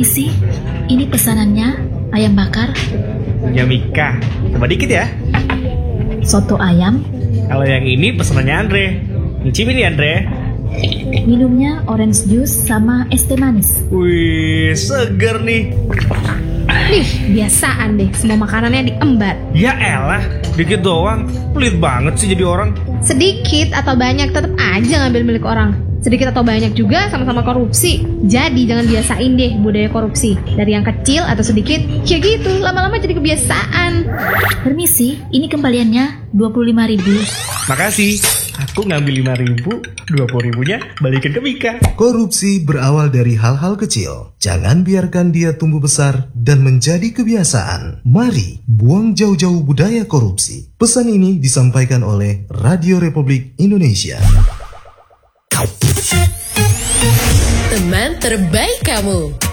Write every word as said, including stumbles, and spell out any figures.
Permisi, ini pesanannya ayam bakar. Punya Mika, coba dikit ya. Soto ayam. Kalau yang ini pesanannya Andre. Nyicipin ya Andre. Minumnya orange juice sama es teh manis. Wih, seger nih. Nih, biasaan deh semua makanannya diembat. Ya elah, dikit doang. Pelit banget sih jadi orang. Sedikit atau banyak tetap aja ngambil milik orang. Sedikit atau banyak juga sama-sama korupsi. Jadi jangan biasain deh budaya korupsi. Dari yang kecil atau sedikit, ya gitu, lama-lama jadi kebiasaan. Permisi, ini kembaliannya dua puluh lima ribu. Makasih, aku ngambil lima ribu, dua puluh ribunya balikin ke Mika. Korupsi berawal dari hal-hal kecil. Jangan biarkan dia tumbuh besar dan menjadi kebiasaan. Mari buang jauh-jauh budaya korupsi. Pesan ini disampaikan oleh Radio Republik Indonesia. Teman terbaik kamu.